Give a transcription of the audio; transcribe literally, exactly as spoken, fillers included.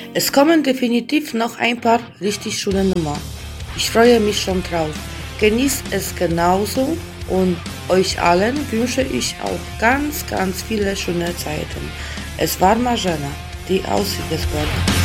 Es kommen definitiv noch ein paar richtig schöne Nummern. Ich freue mich schon drauf. Genießt es genauso und euch allen wünsche ich auch ganz, ganz viele schöne Zeiten. Es war Marzena, die aus Siegesberg.